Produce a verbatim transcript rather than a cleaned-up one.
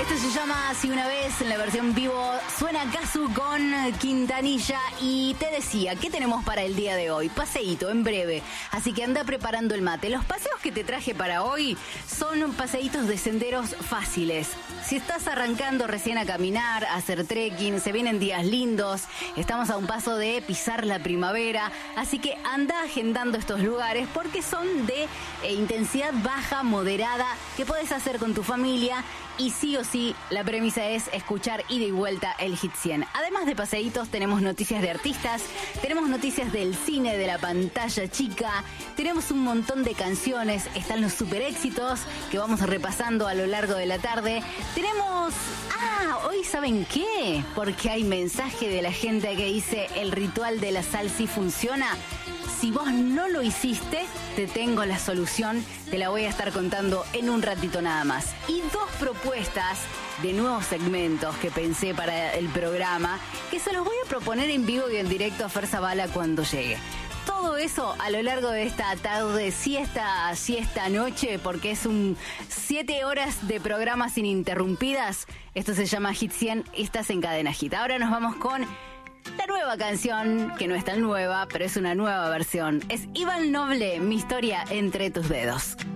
Esto se llama Así una vez, en la versión vivo suena Casu con Quintanilla. Y te decía, ¿qué tenemos para el día de hoy? Paseíto en breve, así que anda preparando el mate. Los paseos que te traje para hoy son paseitos de senderos fáciles. Si estás arrancando recién a caminar, a hacer trekking, se vienen días lindos, estamos a un paso de pisar la primavera, así que anda agendando estos lugares porque son de eh, intensidad baja, moderada, que puedes hacer con tu familia. Y sí o sí, la premisa es escuchar ida y vuelta el Hit cien. Además de paseitos, tenemos noticias de artistas, tenemos noticias del cine, de la pantalla chica, tenemos un montón de canciones, están los super éxitos que vamos repasando a lo largo de la tarde. Tenemos... Ah, hoy ¿saben qué? Porque hay mensaje de la gente que dice el ritual de la sal sí funciona. Si vos no lo hiciste, te tengo la solución, te la voy a estar contando en un ratito nada más. Y dos propuestas de nuevos segmentos que pensé para el programa, que se los voy a proponer en vivo y en directo a Fer Zavala cuando llegue. Todo eso a lo largo de esta tarde, siesta, siesta noche, porque es un siete horas de programas ininterrumpidas. Esto se llama Hit cien, estás en Cadena Hit. Ahora nos vamos con la nueva canción, que no es tan nueva, pero es una nueva versión. Es Iván Noble, Mi historia entre tus dedos.